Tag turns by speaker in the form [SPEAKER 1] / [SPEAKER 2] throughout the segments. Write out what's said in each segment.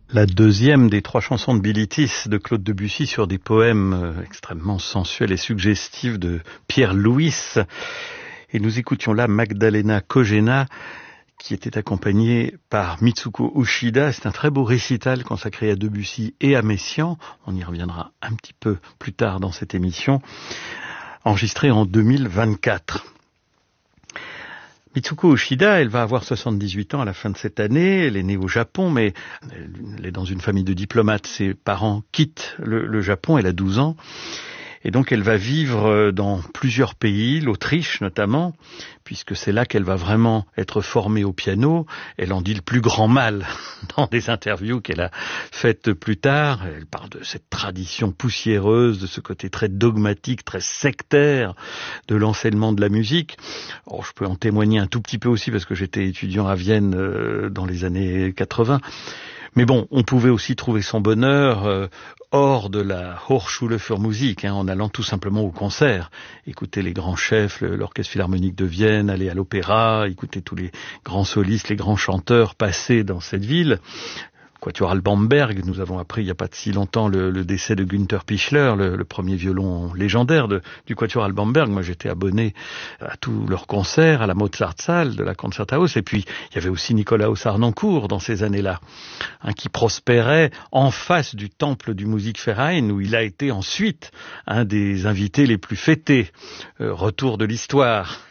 [SPEAKER 1] La deuxième des trois chansons de Bilitis de Claude Debussy sur des poèmes extrêmement sensuels et suggestifs de Pierre Louis. Et nous écoutions là Magdalena Kogena, qui était accompagnée par Mitsuko Uchida. C'est un très beau récital consacré à Debussy et à Messiaen. On y reviendra un petit peu plus tard dans cette émission, enregistrée en 2024. Mitsuko Uchida, elle va avoir 78 ans à la fin de cette année. Elle est née au Japon, mais elle est dans une famille de diplomates. Ses parents quittent le Japon, elle a 12 ans. Et donc elle va vivre dans plusieurs pays, l'Autriche notamment, puisque c'est là qu'elle va vraiment être formée au piano. Elle en dit le plus grand mal dans des interviews qu'elle a faites plus tard. Elle parle de cette tradition poussiéreuse, de ce côté très dogmatique, très sectaire de l'enseignement de la musique. Oh, je peux en témoigner un tout petit peu aussi parce que j'étais étudiant à Vienne dans les années 80. Mais bon, on pouvait aussi trouver son bonheur hors de la Hochschule für Musik, en allant tout simplement au concert, écouter les grands chefs, l'Orchestre Philharmonique de Vienne, aller à l'opéra, écouter tous les grands solistes, les grands chanteurs passer dans cette ville. Quatuor Alban Berg, nous avons appris il n'y a pas de si longtemps le décès de Günther Pichler, le premier violon légendaire du Quatuor Alban Berg. Moi j'étais abonné à tous leurs concerts, à la Mozartsaal de la Concerthaus, et puis il y avait aussi Nikolaus Harnoncourt dans ces années-là, qui prospérait en face du temple du Musikverein, où il a été ensuite un des invités les plus fêtés. Retour de l'histoire.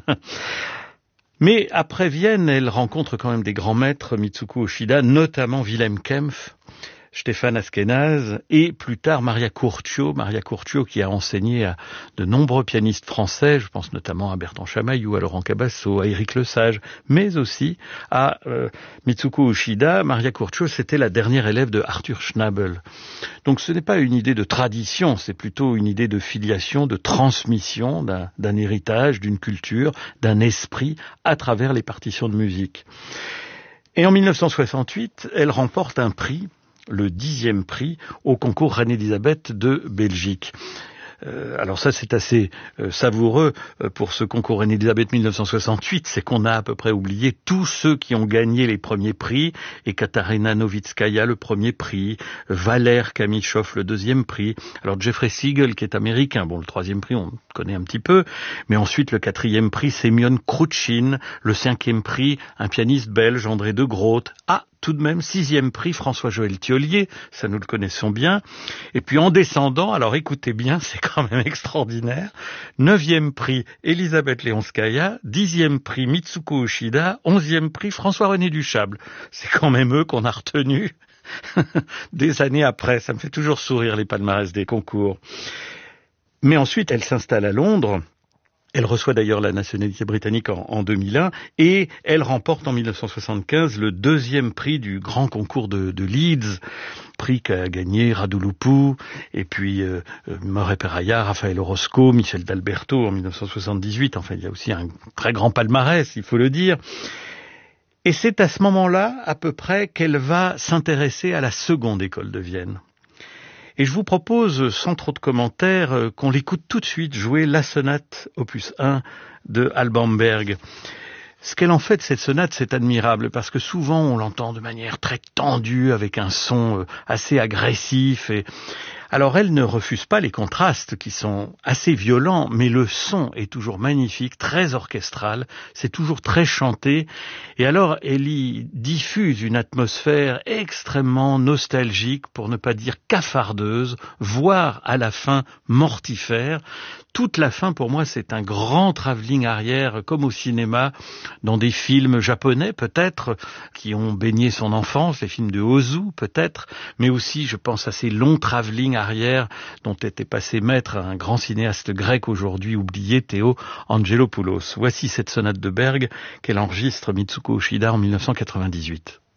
[SPEAKER 1] Mais après Vienne, elle rencontre quand même des grands maîtres, Mitsuko Uchida, notamment Wilhelm Kempff, Stéphane Askenaz et plus tard Maria Curcio qui a enseigné à de nombreux pianistes français, je pense notamment à Bertrand Chamaillou, à Laurent Cabasso, à Éric Lesage, mais aussi à Mitsuko Uchida. Maria Curcio, c'était la dernière élève de Arthur Schnabel. Donc ce n'est pas une idée de tradition, c'est plutôt une idée de filiation, de transmission d'un héritage, d'une culture, d'un esprit à travers les partitions de musique. Et en 1968, elle remporte un prix, le 10e prix au concours Reine-Élisabeth de Belgique. Alors ça c'est assez savoureux pour ce concours Reine-Élisabeth 1968, c'est qu'on a à peu près oublié tous ceux qui ont gagné les premiers prix, et Katarina Novitskaya le premier prix, Valère Kamichov le 2e prix, alors Jeffrey Siegel qui est américain, bon le 3e prix on connaît un petit peu, mais ensuite le 4e prix Semyon Krouchtchin, le 5e prix un pianiste belge André de Groot, tout de même 6e prix François-Joël Thiollier, ça nous le connaissons bien. Et puis en descendant, alors écoutez bien, c'est quand même extraordinaire, 9e prix Elisabeth Leonskaya, 10e prix Mitsuko Uchida, 11e prix François-René Duchâble. C'est quand même eux qu'on a retenus des années après. Ça me fait toujours sourire les palmarès des concours. Mais ensuite, elle s'installe à Londres. Elle reçoit d'ailleurs la nationalité britannique en 2001 et elle remporte en 1975 le 2e prix du grand concours de Leeds, prix qu'a gagné Radulescu et puis Murray Peraya, Raphaël Orozco, Michel d'Alberto en 1978. Enfin, il y a aussi un très grand palmarès, il faut le dire. Et c'est à ce moment-là, à peu près, qu'elle va s'intéresser à la seconde école de Vienne. Et je vous propose, sans trop de commentaires, qu'on l'écoute tout de suite jouer la sonate opus 1 de Alban Berg. Ce qu'elle en fait, cette sonate, c'est admirable, parce que souvent on l'entend de manière très tendue, avec un son assez agressif. Alors elle ne refuse pas les contrastes qui sont assez violents, mais le son est toujours magnifique, très orchestral, c'est toujours très chanté. Et alors elle y diffuse une atmosphère extrêmement nostalgique, pour ne pas dire cafardeuse, voire à la fin mortifère. Toute la fin, pour moi, c'est un grand travelling arrière, comme au cinéma, dans des films japonais, peut-être, qui ont baigné son enfance, les films de Ozu, peut-être, mais aussi, je pense à ces longs travelling arrière dont était passé maître un grand cinéaste grec aujourd'hui oublié, Théo Angelopoulos. Voici cette sonate de Berg qu'elle enregistre Mitsuko Uchida en 1998.